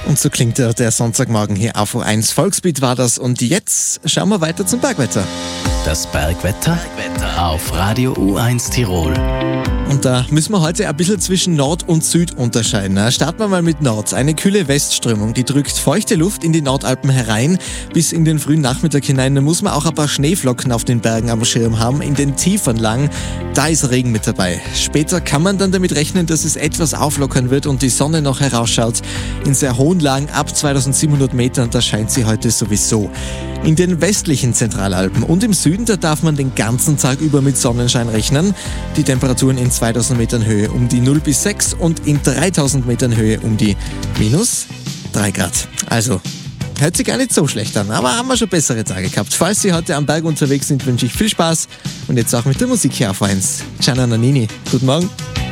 Und so klingt der Sonntagmorgen hier auf O1. Volksbeat war das. Und jetzt schauen wir weiter zum Bergwetter. Das Bergwetter auf Radio U1 Tirol. Und da müssen wir heute ein bisschen zwischen Nord und Süd unterscheiden. Starten wir mal mit Nord. Eine kühle Westströmung, die drückt feuchte Luft in die Nordalpen herein. Bis in den frühen Nachmittag hinein. Da muss man auch ein paar Schneeflocken auf den Bergen am Schirm haben. In den Tiefern lang, da ist Regen mit dabei. Später kann man dann damit rechnen, dass es etwas auflockern wird und die Sonne noch herausschaut. In sehr hohen Lagen ab 2700 Metern, da scheint sie heute sowieso. In den westlichen Zentralalpen und im Süden, da darf man den ganzen Tag über mit Sonnenschein rechnen. Die Temperaturen in 2000 Metern Höhe um die 0 bis 6 und in 3000 Metern Höhe um die -3 Grad. Also, hört sich gar nicht so schlecht an, aber haben wir schon bessere Tage gehabt. Falls Sie heute am Berg unterwegs sind, wünsche ich viel Spaß und jetzt auch mit der Musik hier auf 1. Gianna Nannini, guten Morgen.